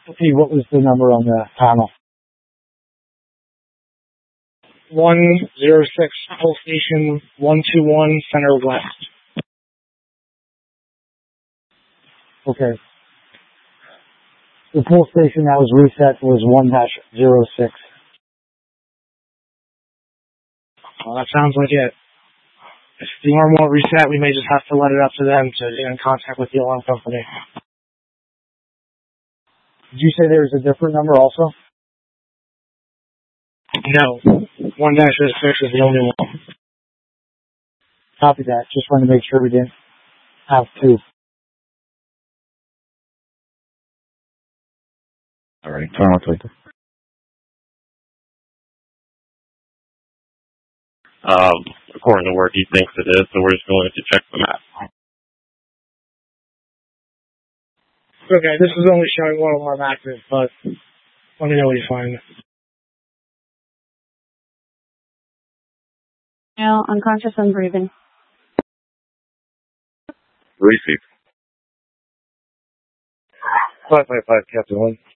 Okay, what was the number on the panel? 106, pull station 121, center west. Okay. The pull station that was reset was 1-06. Well, that sounds like it. If the alarm won't reset, we may just have to let it up to them to get in contact with the alarm company. Did you say there was a different number also? No. 1-06 is the only one. Copy that. Just wanted to make sure we didn't have two. All right. Turn on Twitter. According to work, he thinks it is, so we're just going to check the map. Okay, this is only showing one alarm active, but let me know what you find. No, unconscious and breathing. Receive. 555, Captain 1.